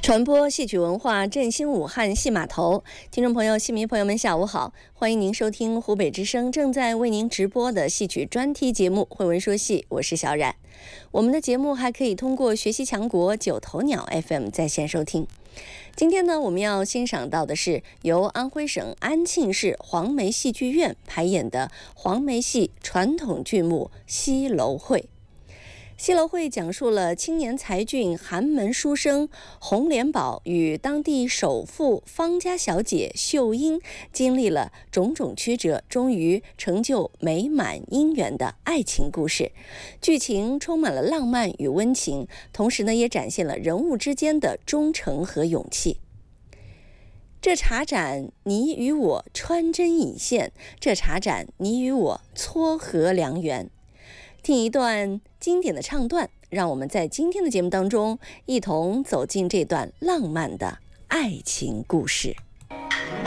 传播戏曲文化，振兴武汉戏码头。听众朋友、戏迷朋友们，下午好！欢迎您收听湖北之声正在为您直播的戏曲专题节目《慧文说戏》，我是小冉。我们的节目还可以通过学习强国九头鸟 FM 在线收听。今天呢，我们要欣赏到的是由安徽省安庆市黄梅戏剧院排演的黄梅戏传统剧目《西楼会》。西楼会讲述了青年才俊寒门书生洪连宝与当地首富方家小姐秀英经历了种种曲折，终于成就美满姻缘的爱情故事。剧情充满了浪漫与温情，同时呢，也展现了人物之间的忠诚和勇气。这茶盏你与我穿针引线，这茶盏你与我撮合良缘。听一段经典的唱段，让我们在今天的节目当中一同走进这段浪漫的爱情故事。